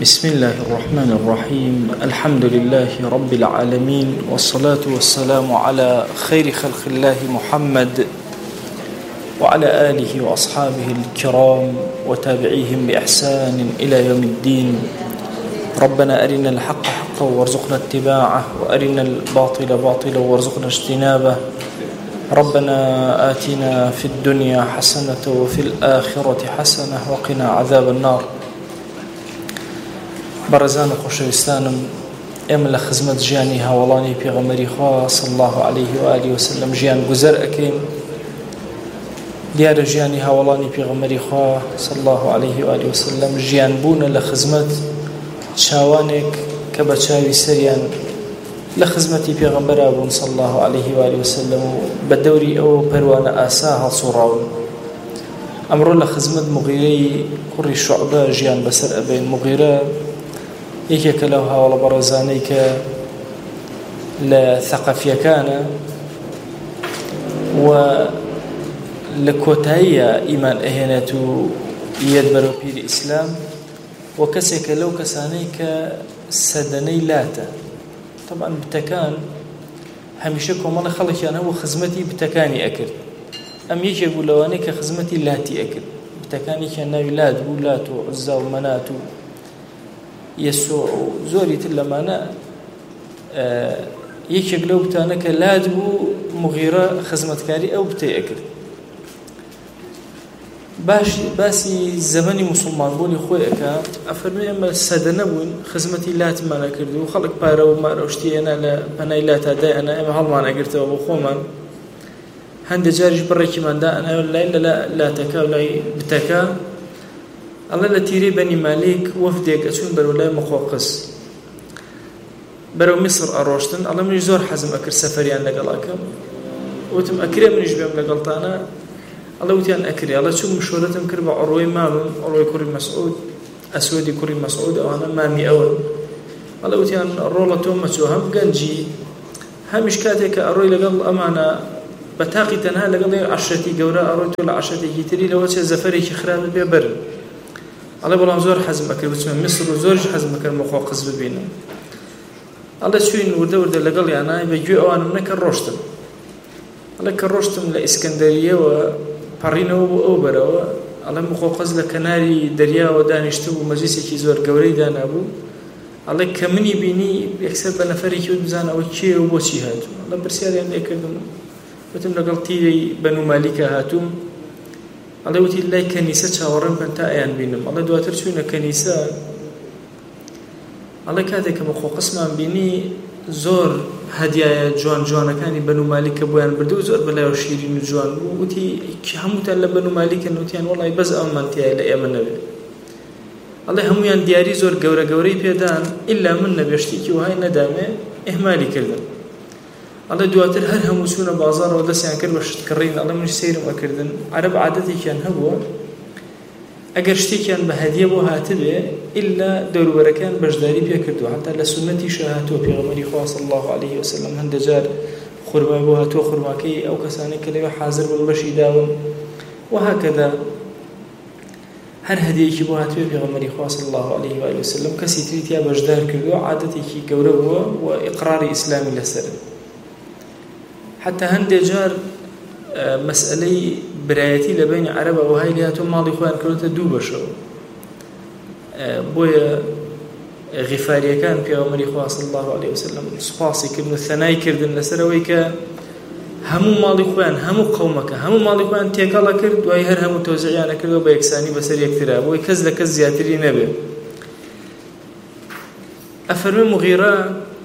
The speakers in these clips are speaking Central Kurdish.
بسم الله الرحمن الرحيم. الحمد لله رب العالمين، والصلاة والسلام على خير خلق الله محمد وعلى آله وأصحابه الكرام وتابعيهم بإحسان إلى يوم الدين. ربنا أرنا الحق حقا وارزقنا اتباعه، وأرنا الباطل باطلا وارزقنا اجتنابه. ربنا آتنا في الدنيا حسنة وفي الآخرة حسنة وقنا عذاب النار. بەڕێزان و خۆشەویستانم، ئێمە لە خزمەت ژیانی هاوڵانی پێغەمبەری خوا صلی الله عليه و آله وسلم ژیان گوزەر ئەکەین. دیارە ژیانی هاوڵانی پێغەمبەری خوا صلی الله عليه و آله وسلم ژیان بوونە لە خزمەت چاوانێک کە بە چاوی سەریان لە خزمەتی پێغەمبەرا بوون صلی الله عليه و آله وسلم و بە دەوری ئەوە پەروانە ئاسا هەڵسوڕاون. ئەمڕۆ لە خزمەت مغیرەی کوڕی شوعبە ژیان بەسەر ئەبێن. مغیرە یەکێکە لەو هاوڵە بەڕێزانەی کە لە ثەقەفیەکانە و لە کۆتاییە ئیمان ئەهێنێت و یەت بەرەو پیری ئیسلام، و کەسێکە لەو کەسانەی کە سەدەنەی لاتە. طبعاً بتەکان هەمیشە کۆمەڵی خەڵکیان هەبوو خزمەتی بتەکانی ئەکرد. ئەم یەکێک بوو لەوانەی کە خزمەتی لاتی ئەکرد. بتەکانێکیان ناوی لات بوو، لات و عوزا و مەنات و یەسوع و زۆری تر لەمانە. یەکێک لەو بتانە کە لات بوو، مغیرە خزمەتکاری ئەو بتەی ئەکرد. باسی زەمەنی موسڵمانبوونی خۆی ئەکا، ئەفەرمێ ئێمە سەدەنە بوون، خزمەتی لاتمان ئەکرد و خەڵک پارە و مارە و شتی ئێنا لە پەنای لاتا دایەنا، ئێمە هەڵمان ئەگرتەوە بۆ خۆمان. هەندێک جاریش بڕێکیمان دائەنا لای لە لاتەکە و لای بتەکە. ئەڵێ لە تیرەی بەنی مالیک وەفدێک ئەچوون بەرەو لای مەخۆقس، بەرەو میسر ئەڕۆشتن. ئەڵێ منیش زۆر حەزم ئەکرد سەفەریان لەگەڵاکەم، وتم ئەکرێ منیش بێم لەگەڵتانە؟ ئەڵێ وتیان ئەکرێ. ئەڵێ چوو مشورەتم کرد بە عوڕۆی مامم، عوڕۆی کوڕی مەسعود، ئەسوەدی کوڕی مەسعود، ئەوانە مامی ئەوە. ئەڵێ وتیان ڕۆڵە تۆ مەچۆ، هەم گەنجی هەمیش کاتێک کە ئەڕۆی لەگەڵ ئەمانە بە تاقی تەنها لەگەڵ عەشرەتی گەورە ئەڕۆی تۆ لە عەشرەتێکی تری لەوە چێ زەفەرێکی خراپت بێ بەرن. ئەڵێ بەڵام زۆر حەزم ئەکرد بچمە میسر و زۆرش حەزم ئەکرد مەخۆقس ببینم. ئەڵێ چوین وردە وردە لەگەڵ یانای بەگوێ ئەوانم نەکە ڕۆشتم. ئەڵێ کە ڕۆشتم لە ئیسکەندەریەوە پەڕینەوە بۆ ئەو بەرەوە. ئەڵێ مەخۆقس لە کەناری دەریاوە دانیشتە بوو، مەجلیسێکی زۆر گەورەی دانابوو. ئەڵێ کە منی بینی یەکسەر بە نەفەرێکی وت بزانە ئەوە کێ و بۆچی هاتوو. ئەڵێ پرسیاریان لێ کردم، وتم لەگەڵ تیرەی بەنو مالیکە هاتووم. ئەڵێ وتی لای کەنیسە چاوەڕێم بن تا ئەیان بینم. ئەڵێ دواتر چوونە کەنیسە. ئەڵێ کاتێک کە مەخۆقسمان بینی زۆر هەدیایە جوان جوانەکانی بەنو مالیکە بۆیان بردو و زۆر بەلایەوە شیرین و جوان بوو. وتی هەمووتان لە بەنو مالیکن؟ وتیان وەڵی بەس ئەومان تیایە لە ئێمە نەبێ. ئەڵێ هەموویان دیاری زۆر گەورە گەورەی پێدان، ئیلا من نەبێ شتێکی وهای نەدامێ، ئێهمالی کردن. ئەڵێ دواتر هەر هەموو چوونە بازاڕەوە دەستیان کرد بە شتکڕین. ئەڵێ منیش سەیرم ئەکردن. عەرەب عادەتێکیان هەبووە ئەگەر شتێکیان بە هەدیە بۆ هاتبێ ئیلا دەوروبەرەکان بەشداری پێ کردووە. هەتا لە سونەتیشە هاتووە پێغەمبەری خوا صلی الله عليه وسلم هەندێک جار خورمای بۆ هاتووە، خورماکەی ئەو کەسانی کە لەوێ حاضر بوون بەشی داون. وهكذا هەر هەدیەیەکی بۆ هاتووە پێغەمبەری خوا صلی الله عليه و آله وسلم کەسی تری تیا بەشدار کردووە، عادەتێکی گەورە بووە و ئیقراری ئیسلامی لەسەر. حتى هەندێک جار مەسئلەی برایەتی لە بینی عەرەبە وهای لێ هاتووە ماڵی خۆیان کردوتە دوو بەشەوە. بۆیە غیفاریەکان پێغەمبەری خوا صلی الله عليه وسلم سوپاسی کردن و ثەنای کردن لەسەرەوەی کە هەموو ماڵی خۆیان، هەموو قەومەکە هەموو ماڵی خۆیان تێکەڵە کرد، دوای هەر هەموو تەوزیعیانە کردەوە بە یەکسانی بەسەر یەکترا، بۆی کەس لە کەس زیاتری نەبێ. ئەفەرمێ مغیرە،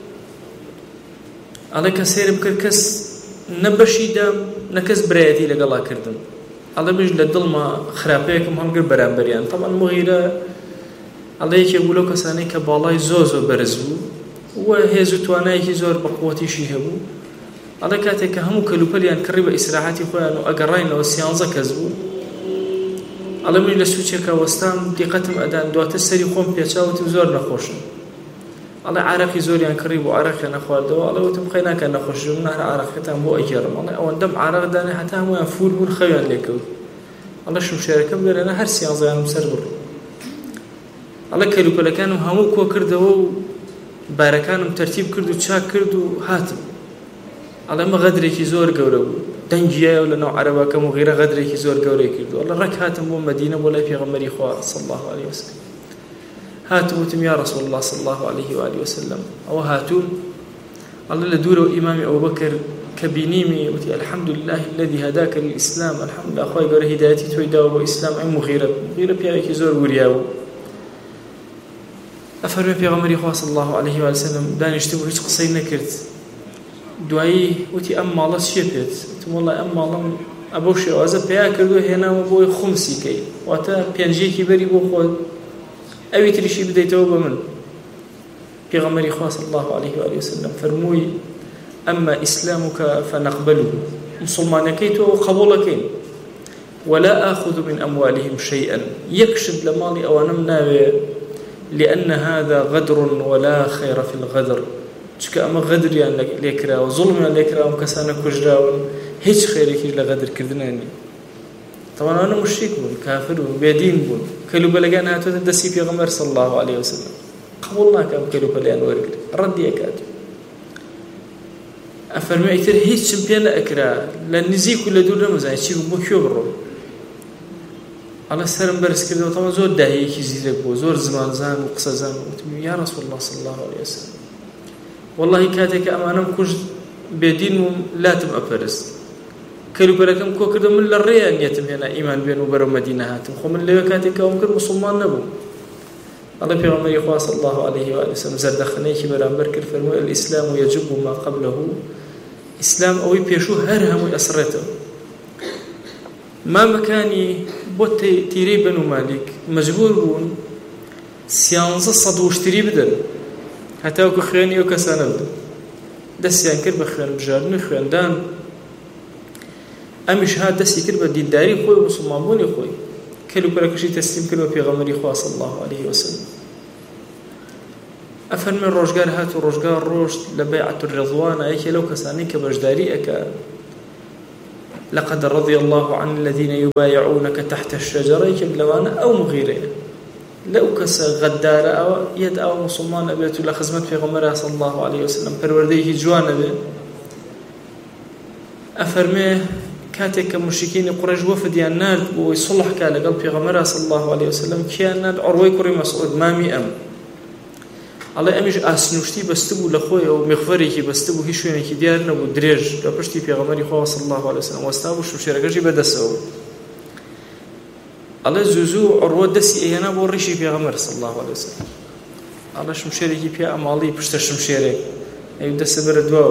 ئەڵێ کە سێرم کرد کەس نەبەشی دام نەکەس برایەتی لەگەڵا کردم. ئەڵێ بژ لە دڵما خراپەیەکم هەڵگرت بەرامبەریان. طبعاً مغیرە ئەڵێ یەکێک بوو لەو کەسانەی کە باڵای زۆر بەرز بوو و هێز و توانایەکی زۆر بە قووەتیشی هەبوو. ئەڵێ کاتێک کە هەموو کەلوپەلیان کڕی بە ئیسراحەتی خۆیان و ئەگەڕاینەوە 13 کەس بوو. ئەڵێ من لە سوچێکە وەستام دیقەتم ئەدان، دواتر سەری خۆم پێچاوتم زۆر نەخۆشم. ئەڵێ عارەقی زۆریان کڕی بۆ عارەقیان نەخواردەوە. ئەڵێ وتم خەی ناکە نەخۆشم، نهرە عارەقەکەتان بۆ ئەگێڕم. ئەڵێ ئەوەندەم عارەق دانێ هەتا هەموویان فور بوون، خەویان لێکەوت. ئەڵێ شمشێرەکەم لێرەنە هەر 13یانم سەر بڕی. ئەڵێ کەلوپەلەکانم هەموو کۆ کردەوە و بارەکانم تەرتیب کرد و چاک کرد و هاتم. ئەڵێ ئەمە غەدرێکی زۆر گەورە بوو، دەنگیایە و لەناو عەرەبەکەم و غیرە غەدرێکی زۆر گەورەی کردو. ئەڵێ ڕەک هاتم بۆ مەدینە بۆ لای پێغەمبەری خوا صلی الله علیه وسلم. هاتم وتم یا رسول الله صلی الله علیه و آله وسلم. ئەوە هاتووم ئەڵێ لە دوورەوە ئیمامی ئەبوبەکر کە بینیمی وتی الحمد لله الذي هداك للإسلام، الحمد لله خوای گەورە هیدایەتی تۆی داوە بۆ ئیسلام. ئەی مغیرە پیاوێکی زۆر وریا بوو. ئەفەرمێ پێغەمبەری خوا صلی الله علیه و آله وسلم دانیشت بوو هیچ قسەی نەکرد. دوایی وتی ئەم ماڵە چیە پێت؟ وتم وەڵڵای ئەم ماڵم ئەبەو شێوازە پیا کردووە هێناوە بۆی خومسی کەی، واتە پێنجەیەکی بەری بۆ خۆت، ئەوی تریشی بدەیتەوە بە من. پێغەمبەری خوا صلی الله علیه و آله وسلم فەرمووی ئەمما ئیسلامك فنقبله، مسلمانەکەی تۆ قبوڵەکەین، ولا آخذ من أموالهم شيئا، يكشد لمالي أوانم ناوي، لأن هذا غدر ولا خير في الغدر. چکە ئەمە غەدریان لێکراوە، زوڵمیان لێکراوە، کەسانە کوژراون، هیچ خێرێکیش لە غەدرکردنە نیە. تەوانانە مشریک بوون، کافر بوون، بێدین بوون. کەلوپەلەکان هاتووەتە دەستی پێغەمبەر صلی الله علیه وسلم، قبوڵ ناکەم کەلوپەلیان وەرگرت، ڕەدی ئەکات. ئەفەرمێ ئیتر هیچم پێ نەئەکرا، لە نزیک و لە دوور نەمەزانی چی بوو، بۆ کوێ بڕۆم. ئەڵێ سەرم بەرز کردەوە، تەمە زۆر داهەیەکی زیرەک بوو، زۆر زمانزان و قسەزان. وتم یا رسول الله صلی الله علیه وسلم، والله کاتێککە ئەمانەم کوشت بێدین و لاتم ئەپەرست، کەلوپەلەکەم کۆ کردم، من لە ڕێیان نیەتم هێنا ئیمان بێن و بەرەو مەدینە هاتم. خۆ من لەوێ کاتێککە ئەوم کرد موسڵمان نەبووم. ئەڵێ پێغەمبەری خوا صلی الله علیه و آله وسلم زەردەخەنەیەکی بەرامبەر کرد، فەرمووی الئیسلام یەجب ما قبله، ئیسلام ئەوەی پێشوو هەر هەمووی ئەسڕێتەوە. مامەکانی بۆ تیرەی بەنو مالیک مەجبور بوون 13 سەد وشتری بدەن، هەتاوکو خوێنی ئەو کەسانە بدەن. دەستیان کرد بە خوێن بژاردن و خوێندان. ئەمیش هات دەستی کرد بە دینداری خۆی و مسلمانبوونی خۆی. کەلوپەلەکەشی تەسلیم کرد بە پێغەمبەری خوا صلی الله علیه وسلم. ئەفەرمێ ڕۆژگار هات و ڕۆژگار ڕۆشت لە بەیعەت الرضوان، یەکێ لەو کەسانەی کە بەشداری ئەکا. لقد رضي الله عن الذين يبايعونك تحت الشجرة، يكب لوانا أو مغيرين لو كسا غدارة أو يد أو مسلمان أبيت لا خزمت في غمرة صلى الله عليه وسلم پرورديه جوانا به. أفرميه كاتك مشركين قريش وفد يناد ويصلح كاله قال في غمرة صلى الله عليه وسلم كيان ناد عروي كري مسعود مامي أم الله أمش أسنوشتي بستبو لخوي أو مغفري بستبو هيشوني كي ديارنا ودريج لبشتي في غمرة خوا صلى الله عليه وسلم واستابو شو شركشي بدسوا الله زوزو عروة دسي أيانا بوريشي في غمرة صلى الله عليه وسلم الله شمشيري في أمالي بشتر شمشيري أيو دس بردواو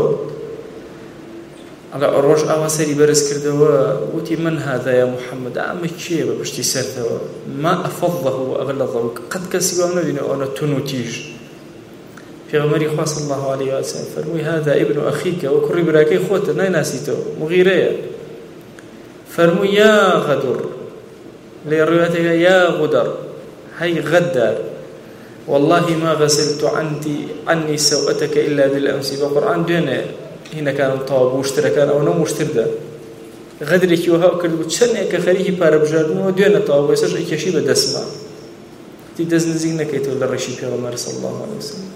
الله عروش أواسري برز كردوا وتي من هذا يا محمد أما كيف بشتي سرتوا ما أفضه وأغلظه قد كسبوا من بينه أنا تنوتيج في غمري خوا صلى الله عليه وسلم فرمي هذا ابن أخيك وكري براكي خوته نايناسيته مغيرية فرمي يا غدر لروايتك يا غدر هي غدار والله ما غسلت عني سوءتك إلا بالأمس. بالقرآن دينا هنا كان طاب واشترى كان أو نوم واشترى غدرك وها وكرد وتشنك خريه باربجارن ودينا طاب ويسج إكشي بدسمة تدزن زينك يتولى الرشيد في غمر صلى الله عليه وسلم.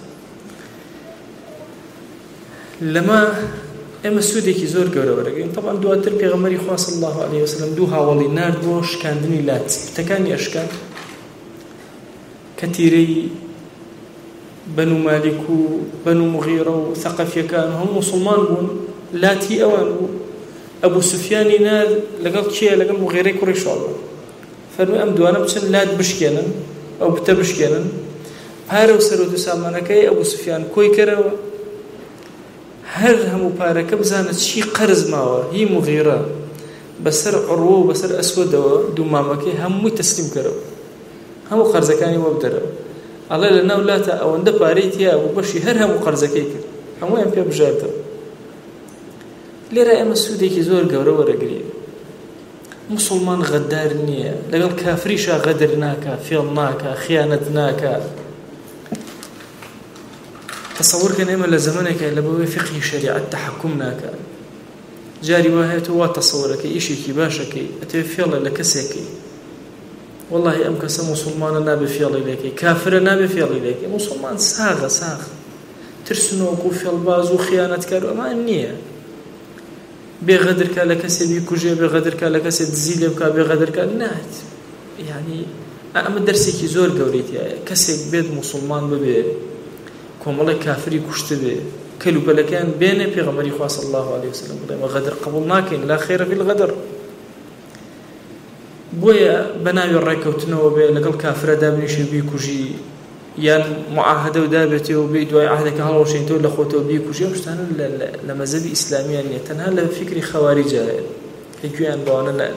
لما ئێمە سوودێکی زۆر گەورە وەرەگرین. طبعا دواتر پێغەمبەری خوا صلی الله عليه وسلم دوو هاوڵی نارد بۆ شکاندنی لات پتەکانی ئەشکان کە تیرەی بەنو مالیک و بەنو مغیرە و ثەقەفیەکان هەموو موسڵمان بوون، لاتی ئەوان بوو. ئەبوو سوفیانی نارد لەگەڵ کێیە؟ لەگەڵ مغیرەی کوڕی شوعبە. فەرمووی ئەم دوانە بچن لات بشکێنن، ئەو بتە بشکێنن. پارە و سەرۆت و سامانەکەی ئەبوو سوفیان کۆی کەرەوە، هەر هەموو پارەکە بزانە چی قەرز ماوە. هی مغیرە بەسەر عروە و بەسەر ئەسوەدەوە دوو مامەکەی هەمووی تەسلیم کەرەوە، هەموو قەرزەکانی وە بدەرەوە. ئەڵێ لە ناو لاتە ئەوەندە پارەی تیا بوو بەشی هەر هەموو قەرزەکەی کرد، هەموویان پێ بژاردەوە. لێرە ئێمە سوودێکی زۆر گەورە وەرەگرین. مسلمان غەدار نییە، لەگەڵ کافریشا غەدر ناکە، فێڵ ناکە، خیانەت ناکە. تصور كان إما لزمانك إلا بوي فقه شريعة تحكمنا كان جاري واهي تو تصورك إيشي كي باشكي أتفي الله لكسيكي والله أم كسم مسلمان نابي في الله إليك كافر نابي في الله إليك مسلمان ساغ ترسنو وقوف الباز وخيانة كارو ما النية بغدر كالكسي بيكوجي بغدر كالكسي تزيلي وكا بغدر كالنات يعني أما درسي كي زور قوريتي كسي بيد مسلمان ببي كوم الله كافري كشت بي كلو بلكان بينه بيغمري خواه صلى الله عليه وسلم وغدر قبلناكين لا خير في الغدر بويا بناوي الركوتنو بي لقل كافر دابنيش بيكوجي يان معاهدة ودابتي وبيد واي عهدك هلا وشينتو لخوته بيكوجي مشتانا لمذهب إسلامي يعني تنها لفكر خوارجة هيكوان بوانا لا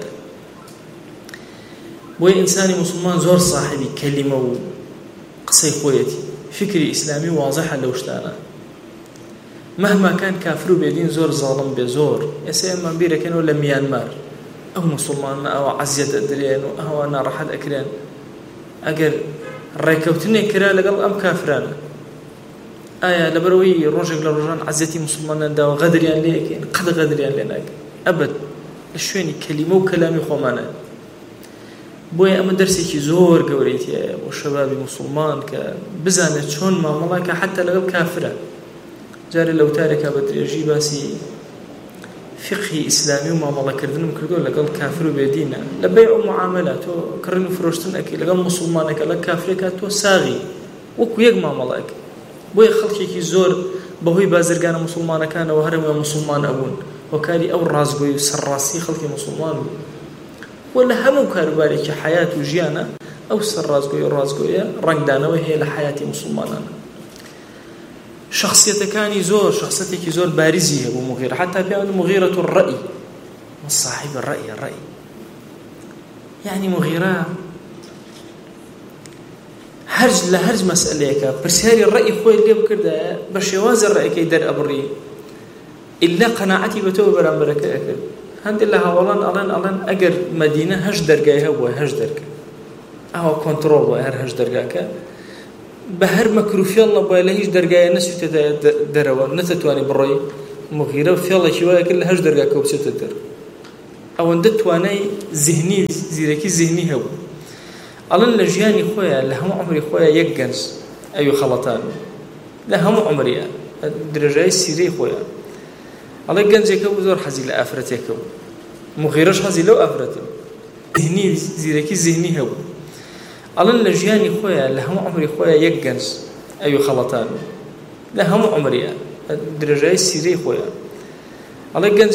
بويا إنساني مسلمان زور صاحبي كلمة وقصي خويتي فكري إسلامي واضحة لوشتانا مهما كان كافر بيدين زور ظالم بزور يسأل من بيرا كانوا لميانمار أو مسلمان أو عزيز أدريان أو أنا راح أكران أجر ركوتني كرا لقل أم كافران لبروي رجل لرجان عزيتي مسلمان دا غدريان ليك قد غدريان لناك أبد الشويني كلمة وكلامي خمانة بويا أما درسي كي زور قوريتي والشباب مسلمان كبزانة شون ما ملاك حتى لقل كافرة جاري لو تارك بتريجي باسي فقهي إسلامي وما مالا كردن مكردون لقل كافر بيدينا لبيع معاملات وكرنو فروشتن أكي لقل مسلمان أكي لقل كافر كاتو ساغي وكو يق ما مالاك بوي خلقي كي زور بهوي بازرقان مسلمان كان وهرم مسلمان أبون وكالي أو رازقوي سراسي خلقي مسلمان ولا همو كاربالي كي حياة وجيانا أو سرازقوي رنقدانا وهي لحياتي مسلمانا شخصيتك زور بارزية أبو مغيرة حتى في مغيرة الرأي والصاحب الرأي يعني مغيرة هرج مسألة برسالي الرأي خوي اللي بكرده برشواز الرأي كي در أبري إلا قناعتي بتوه برام بركة أكل هند الله أولان أجر مدينة هج درجة هو هج درجة أو كنترول وهر هج درجة بهر مكروفي الله بالهيج درجة نسيت دروا نتتواني بري مغيرة في الله شوية كل هج درجة كوبسة الدر أو ندتواني ذهني زيركي ذهني هو الله لجياني خويا لهم عمري خويا يجنس أي خلطان لهم عمري درجة سيري خويا الله جنزك وزور حزي لأفرتك مغيرش حزي لو أفرته ذهني زيركي ذهني هو الله لجياني خويا لهم عمري خويا يجنس أي خلطان لهم عمري درجة سيري خويا الله